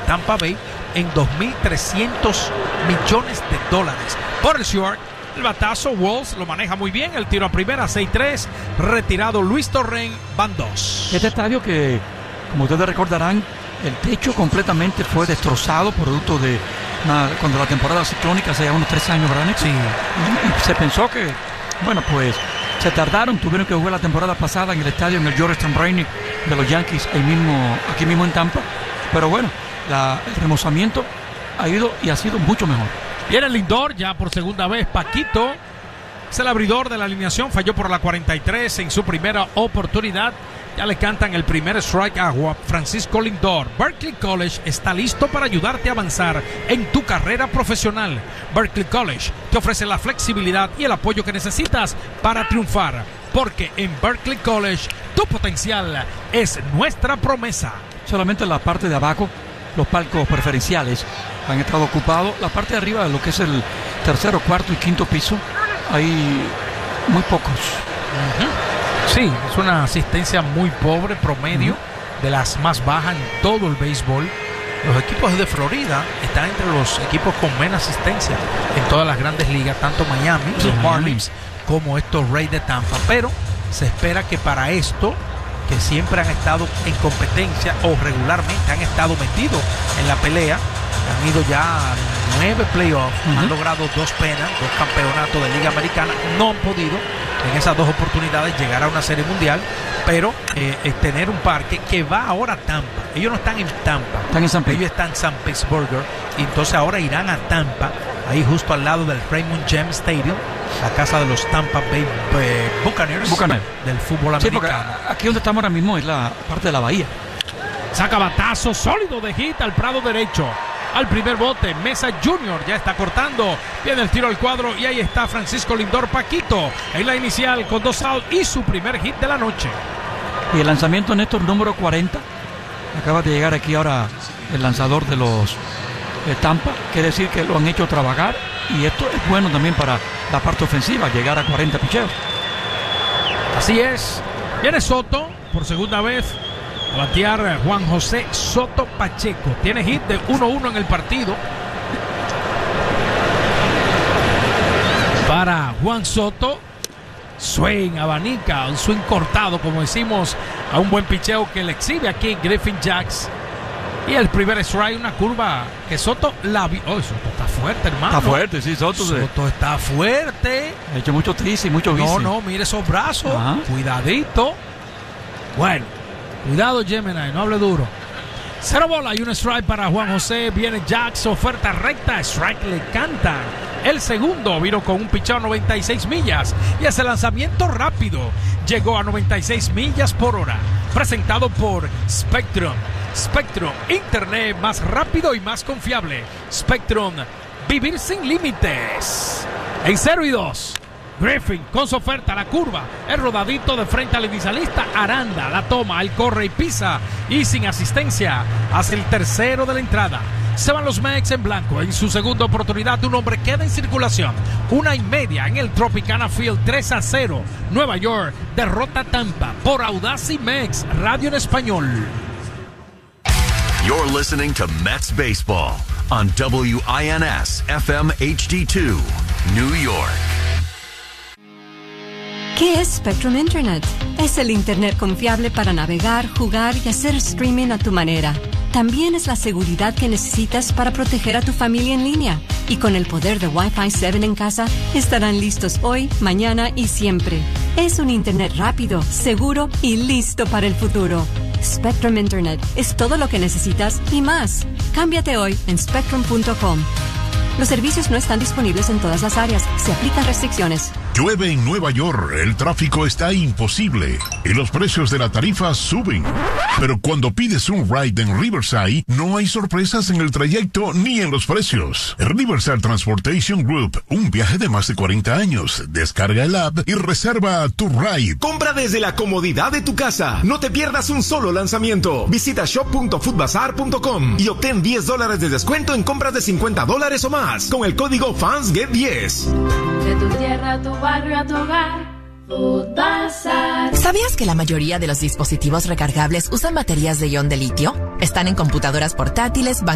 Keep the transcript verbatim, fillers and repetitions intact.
Tampa Bay en dos mil trescientos millones de dólares. Por el short, el batazo, Walls lo maneja muy bien, el tiro a primera, seis tres, retirado Luis Torrén, van dos. Este estadio que, como ustedes recordarán, el techo completamente fue destrozado producto de una, cuando la temporada ciclónica hace ya unos tres años, ¿verdad, Nick? Sí. Y se pensó que, bueno, pues se tardaron, tuvieron que jugar la temporada pasada en el estadio, en el George Steinbrenner de los Yankees, ahí mismo, aquí mismo en Tampa. Pero bueno, la, el remozamiento ha ido y ha sido mucho mejor. Viene Lindor, ya por segunda vez, Paquito. Es el abridor de la alineación, falló por la cuarenta y tres en su primera oportunidad. Ya le cantan el primer strike a Francisco Lindor. Berkeley College está listo para ayudarte a avanzar en tu carrera profesional. Berkeley College te ofrece la flexibilidad y el apoyo que necesitas para triunfar. Porque en Berkeley College tu potencial es nuestra promesa. Solamente la parte de abajo, los palcos preferenciales han estado ocupados. La parte de arriba, lo que es el tercero, cuarto y quinto piso, hay muy pocos. Uh-huh. Sí, es una asistencia muy pobre, promedio, uh-huh. de las más bajas en todo el béisbol. Los equipos de Florida están entre los equipos con menos asistencia en todas las grandes ligas, tanto Miami, los uh-huh. Marlins, como estos Rays de Tampa. Pero se espera que para esto, que siempre han estado en competencia o regularmente han estado metidos en la pelea, han ido ya a nueve playoffs, uh-huh. han logrado dos penas, dos campeonatos de Liga Americana, no han podido en esas dos oportunidades llegar a una serie mundial, pero eh, eh, tener un parque que va ahora a Tampa. Ellos no están en Tampa, están en San ellos están en San Petersburgo, y entonces ahora irán a Tampa, ahí justo al lado del Raymond James Stadium, la casa de los Tampa Bay eh, Buccaneers, Buccaneers del fútbol americano. Sí, aquí donde estamos ahora mismo es la parte de la bahía. Saca batazo sólido de hit al prado derecho. Al primer bote, Mesa junior ya está cortando. Viene el tiro al cuadro y ahí está Francisco Lindor, Paquito en la inicial con dos outs y su primer hit de la noche. Y el lanzamiento, Néstor, número cuarenta. Acaba de llegar aquí ahora el lanzador de los de Tampa. Quiere decir que lo han hecho trabajar y esto es bueno también para la parte ofensiva, llegar a cuarenta picheos. Así es. Viene Soto por segunda vez a batear Juan José Soto Pacheco. Tiene hit de uno uno en el partido. Para Juan Soto, swing, abanica, un swing cortado, como decimos, a un buen picheo que le exhibe aquí Griffin Jax. Y el primer strike, una curva que Soto la vio. Oh, Soto está fuerte, hermano. Está fuerte, sí, Soto. Soto sí. Está fuerte. Ha hecho mucho tris y mucho bici. No, no, mire esos brazos. Ajá. Cuidadito. Bueno, cuidado, Gemini, no hable duro. Cero bola y un strike para Juan José. Viene Jax, oferta recta, strike le canta. El segundo vino con un picheo a noventa y seis millas. Y ese lanzamiento rápido llegó a noventa y seis millas por hora. Presentado por Spectrum. Spectrum, internet más rápido y más confiable. Spectrum, vivir sin límites. En cero y dos. Griffin con su oferta, la curva, el rodadito de frente al inicialista. Aranda la toma, él corre y pisa. Y sin asistencia, hace el tercero de la entrada. Se van los Mex en blanco. En su segunda oportunidad, un hombre queda en circulación. Una y media en el Tropicana Field, tres a cero. Nueva York derrota a Tampa por Audacy Mex, radio en español. You're listening to Mets Baseball on W I N S F M H D two, New York. ¿Qué es Spectrum Internet? Es el Internet confiable para navegar, jugar y hacer streaming a tu manera. También es la seguridad que necesitas para proteger a tu familia en línea. Y con el poder de Wi-Fi siete en casa, estarán listos hoy, mañana y siempre. Es un Internet rápido, seguro y listo para el futuro. Spectrum Internet es todo lo que necesitas y más. Cámbiate hoy en spectrum punto com. Los servicios no están disponibles en todas las áreas. Se aplican restricciones. Llueve en Nueva York, el tráfico está imposible y los precios de la tarifa suben. Pero cuando pides un ride en Riverside, no hay sorpresas en el trayecto ni en los precios. Riverside Transportation Group, un viaje de más de cuarenta años. Descarga el app y reserva tu ride. Compra desde la comodidad de tu casa. No te pierdas un solo lanzamiento. Visita shop punto foodbazar punto com y obtén diez dólares de descuento en compras de cincuenta dólares o más con el código Fans Get diez. De tu tierra a tu barrio a tu hogar, Foodbazar. ¿Sabías que la mayoría de los dispositivos recargables usan baterías de ion de litio? Están en computadoras portátiles,